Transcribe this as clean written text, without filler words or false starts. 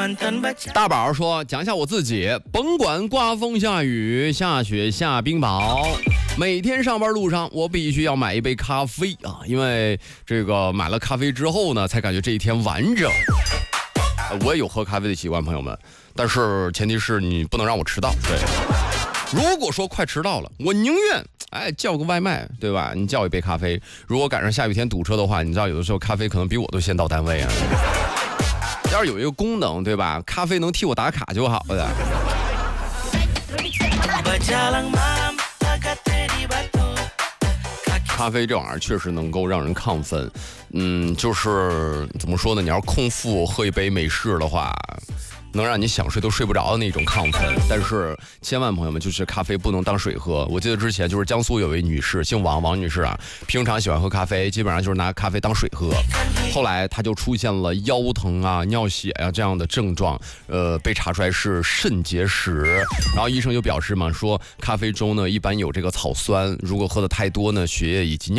大宝说，讲一下我自己，甭管刮风下雨下雪下冰雹，每天上班路上我必须要买一杯咖啡啊，因为这个买了咖啡之后呢，才感觉这一天完整。我也有喝咖啡的习惯，朋友们，但是前提是你不能让我迟到。对，如果说快迟到了，我宁愿叫个外卖，对吧？你叫一杯咖啡。如果赶上下雨天堵车的话，你知道有的时候咖啡可能比我都先到单位啊。要是有一个功能，对吧？咖啡能替我打卡就好了。咖啡这玩意儿确实能够让人亢奋，就是怎么说呢？你要空腹喝一杯美式的话，能让你想睡都睡不着的那种亢奋。但是千万朋友们，就是咖啡不能当水喝。我记得之前就是江苏有位女士，姓王女士啊，平常喜欢喝咖啡，基本上就是拿咖啡当水喝。后来她就出现了腰疼啊、尿血啊这样的症状，被查出来是肾结石。然后医生就表示嘛，说咖啡中呢一般有这个草酸，如果喝的太多呢，血液以及尿